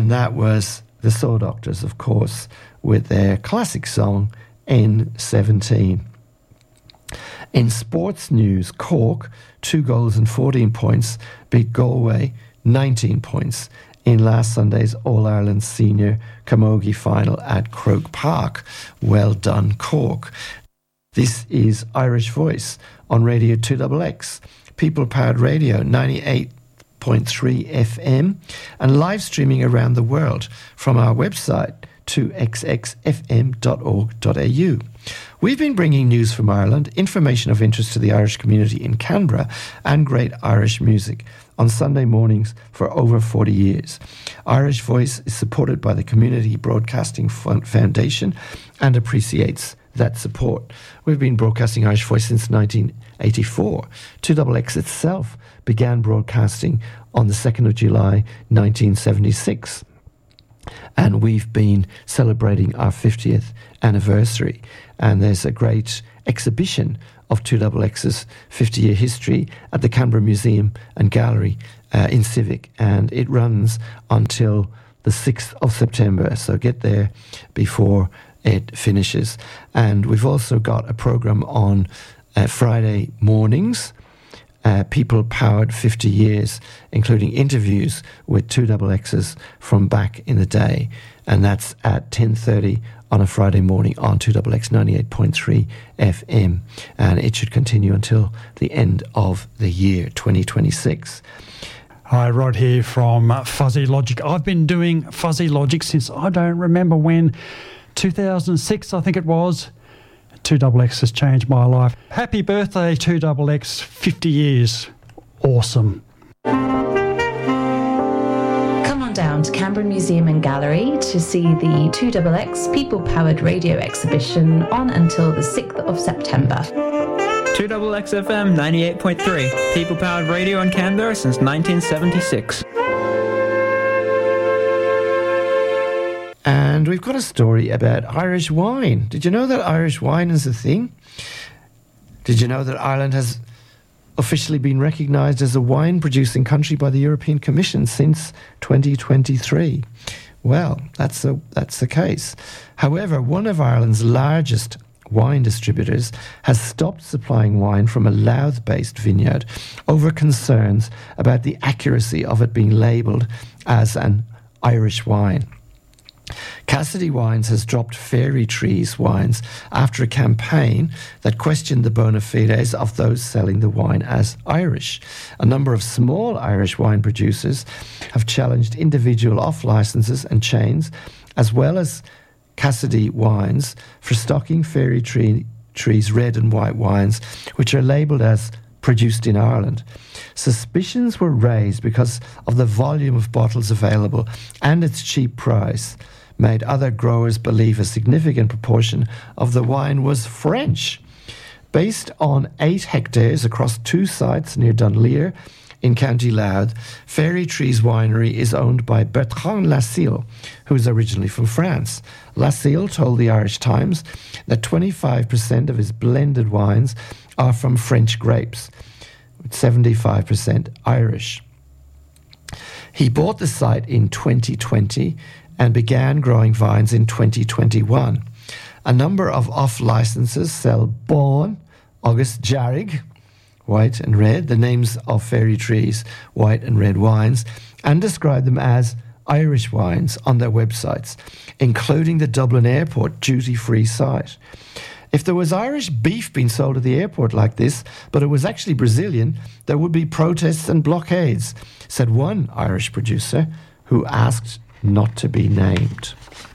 And that was the Soul Doctors, of course, with their classic song, N17. In sports news, Cork, 2 goals and 14 points, beat Galway 19 points in last Sunday's All-Ireland Senior Camogie final at Croke Park. Well done, Cork. This is Irish Voice on Radio 2XX, people-powered radio 98.3 FM, and live streaming around the world from our website, 2xxfm.org.au. We've been bringing news from Ireland, information of interest to the Irish community in Canberra, and great Irish music on Sunday mornings for over 40 years. Irish Voice is supported by the Community Broadcasting Foundation and appreciates that support. We've been broadcasting Irish Voice since 1984. 2XX itself began broadcasting on the 2nd of July 1976. And we've been celebrating our 50th anniversary. And there's a great exhibition of 2XX's 50-year history at the Canberra Museum and Gallery in Civic. And it runs until the 6th of September. So get there before it finishes. And we've also got a program on Friday mornings, People Powered 50 Years, including interviews with 2XX's from back in the day. And that's at 10:30 on a Friday morning on 2XX 98.3 FM. And it should continue until the end of the year, 2026. Hi, Rod here from Fuzzy Logic. I've been doing Fuzzy Logic since I don't remember when, 2006 I think it was. 2XX has changed my life. Happy birthday, 2XX, 50 years. Awesome. Come on down to Canberra Museum and Gallery to see the 2XX People Powered Radio exhibition on until the 6th of September. 2XX FM 98.3, People Powered Radio in Canberra since 1976. And we've got a story about Irish wine. Did you know that Irish wine is a thing? Did you know that Ireland has officially been recognised as a wine-producing country by the European Commission since 2023? Well, that's the case. However, one of Ireland's largest wine distributors has stopped supplying wine from a Louth-based vineyard over concerns about the accuracy of it being labelled as an Irish wine. Cassidy Wines has dropped Fairy Trees wines after a campaign that questioned the bona fides of those selling the wine as Irish. A number of small Irish wine producers have challenged individual off-licenses and chains, as well as Cassidy Wines, for stocking Fairy Trees red and white wines, which are labelled as produced in Ireland. Suspicions were raised because of the volume of bottles available and its cheap price made other growers believe a significant proportion of the wine was French. Based on 8 hectares across 2 sites near Dunleer in County Louth, Fairy Trees Winery is owned by Bertrand Lascille, who is originally from France. Lascille told the Irish Times that 25% of his blended wines are from French grapes, with 75% Irish. He bought the site in 2020 and began growing vines in 2021. A number of off-licenses sell Bawn, August Jarrig, white and red, the names of Fairy Trees, white and red wines, and describe them as Irish wines on their websites, including the Dublin Airport duty-free site. If there was Irish beef being sold at the airport like this, but it was actually Brazilian, there would be protests and blockades, said one Irish producer who asked not to be named.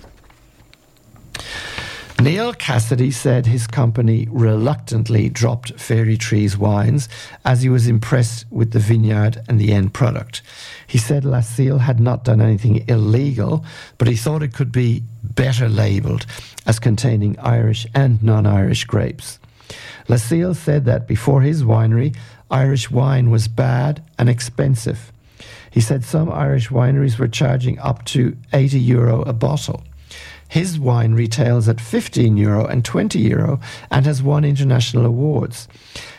Neil Cassidy said his company reluctantly dropped Fairy Trees wines as he was impressed with the vineyard and the end product. He said Lascille had not done anything illegal, but he thought it could be better labelled as containing Irish and non-Irish grapes. Lascille said that before his winery, Irish wine was bad and expensive. He said some Irish wineries were charging up to €80 a bottle. His wine retails at €15 and €20 and has won international awards.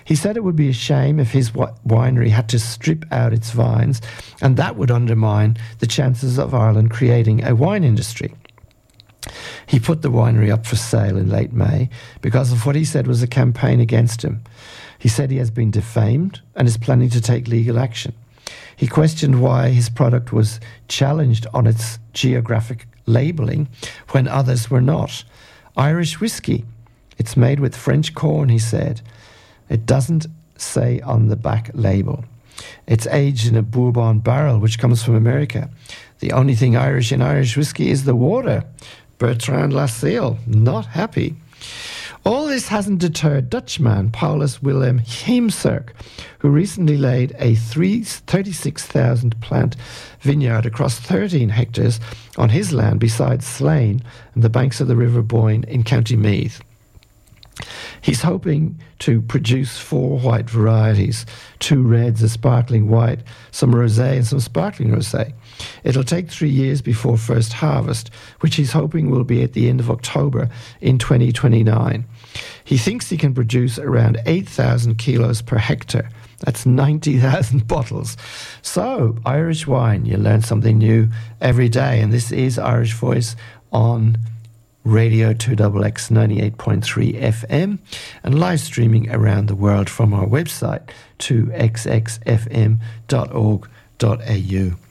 He said it would be a shame if his winery had to strip out its vines, and that would undermine the chances of Ireland creating a wine industry. He put the winery up for sale in late May because of what he said was a campaign against him. He said he has been defamed and is planning to take legal action. He questioned why his product was challenged on its geographic labelling when others were not. Irish whiskey. It's made with French corn, he said. It doesn't say on the back label. It's aged in a Bourbon barrel, which comes from America. The only thing Irish in Irish whiskey is the water. Bertrand Lassalle, not happy. All this hasn't deterred Dutchman Paulus Willem Heemskerk, who recently laid a 36,000 plant vineyard across 13 hectares on his land beside Slane and the banks of the River Boyne in County Meath. He's hoping to produce 4 white varieties, 2 reds, a sparkling white, some rosé and some sparkling rosé. It'll take 3 years before first harvest, which he's hoping will be at the end of October in 2029. He thinks he can produce around 8,000 kilos per hectare. That's 90,000 bottles. So, Irish wine, you learn something new every day. And this is Irish Voice on Radio 2XX 98.3 FM and live streaming around the world from our website 2xxfm.org.au.